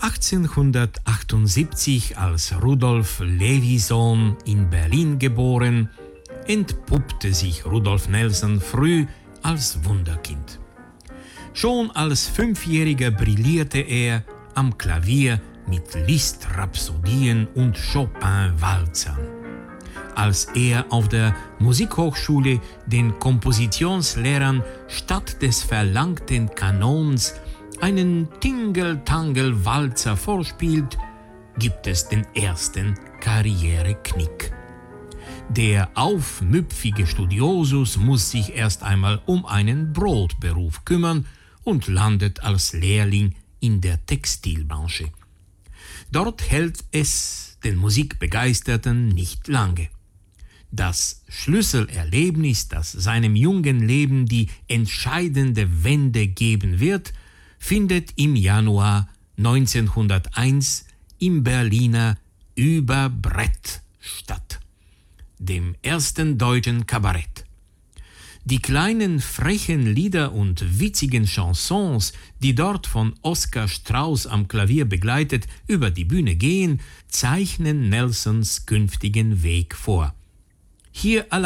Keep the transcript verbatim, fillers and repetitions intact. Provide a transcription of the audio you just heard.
achtzehnhundertachtundsiebzig als Rudolf Levinsohn in Berlin geboren, entpuppte sich Rudolf Nelson früh als Wunderkind. Schon als Fünfjähriger brillierte er am Klavier mit Liszt-Rhapsodien und Chopin-Walzern. Als er auf der Musikhochschule den Kompositionslehrern statt des verlangten Kanons einen Tingeltangel-Walzer vorspielt, gibt es den ersten Karriereknick. Der aufmüpfige Studiosus muss sich erst einmal um einen Brotberuf kümmern und landet als Lehrling in der Textilbranche. Dort hält es den Musikbegeisterten nicht lange. Das Schlüsselerlebnis, das seinem jungen Leben die entscheidende Wende geben wird, findet im Januar neunzehnhunderteins im Berliner Überbrett statt, dem ersten deutschen Kabarett. Die kleinen frechen Lieder und witzigen Chansons, die dort von Oskar Strauß am Klavier begleitet über die Bühne gehen, zeichnen Nelsons künftigen Weg vor. Hier